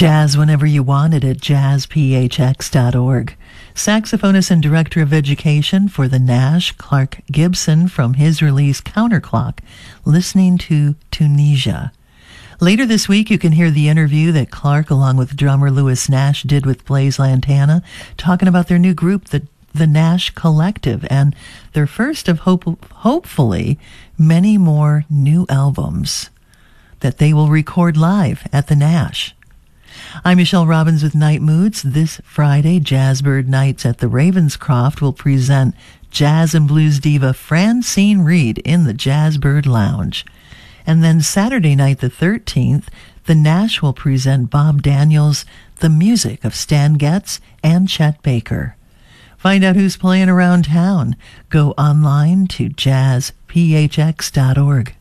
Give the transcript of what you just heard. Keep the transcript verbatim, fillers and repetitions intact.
Jazz whenever you want it at jazz p h x dot org. Saxophonist and Director of Education for the Nash, Clark Gibson, from his release Counterclock, listening to Tunisia. Later this week, you can hear the interview that Clark, along with drummer Louis Nash, did with Blaise Lantana, talking about their new group, the the Nash Collective, and their first of hope, hopefully many more new albums that they will record live at the Nash. I'm Michelle Robbins with Night Moods. This Friday, Jazzbird Nights at the Ravenscroft will present jazz and blues diva Francine Reed in the Jazzbird Lounge. And then Saturday night, the thirteenth, the Nash will present Bob Daniels' The Music of Stan Getz and Chet Baker. Find out who's playing around town. Go online to jazz p h x dot org.